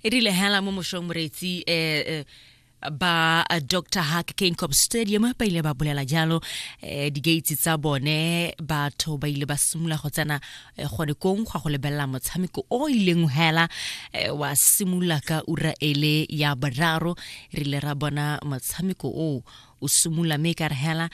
rile hela mo moshong moretsi ba Dr. Hak Keinkob Stadium ba ile ba bolela jalo di gates tsa bone batho ba ile ba simula go tsena gone kong go lebella motshameko o ileng hela wa simula ka ura ele ya bararo rile ra bona motshameko o simula maker hela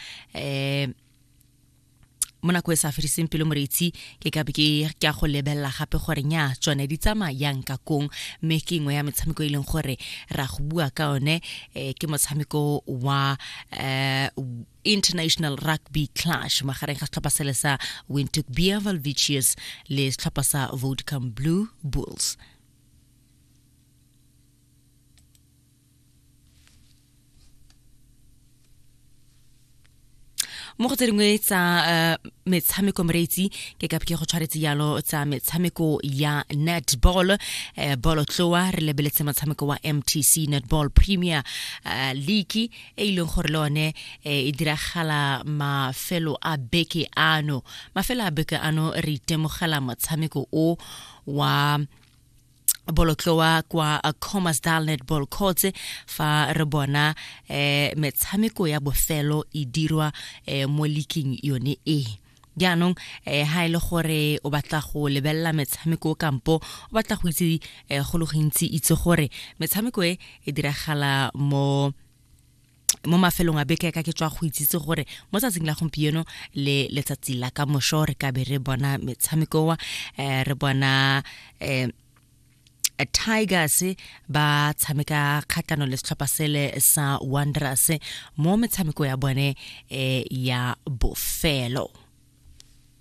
mona go sa firiseng pelo moretsi ke ka go lebella gape gore nya tsone di tsamayang ka kong making ya metshameko ileng gore ra go bua ka one ke motshameko wa International Rugby Clash magareng ga tlhopha sele sa Windhoek Beerval Witches le tlhopha sa Vodacom Blue Bulls. Mo go tsedingwe tsa metshameko moretsi ke ka go tshwaretse yalo tsa metshameko ya netball bolo tloa re lebeletse motshameko wa MTC Netball Premier League e ileng gore lone e diragala mafelo a beke ano re itemogela motshameko o wa bolotloa kwa Commersdal Netball Court fa re bona metshameko ya bofelo e dirwa mo leaking yone jaanong ha ile gore o batla go lebella metshameko kampo o batla go itse go le gontsi itse gore metshameko e diragala mo mafelong a beke ka ke tswa go itsitse gore mo tsatsing la gompieno le letsatsi la ka mosho re ka be re bona metshameko wa re bona Tigers ba tshameka kgatano le setlhopha sele sa Wanderers mo metshameko ya bone ya bofelo.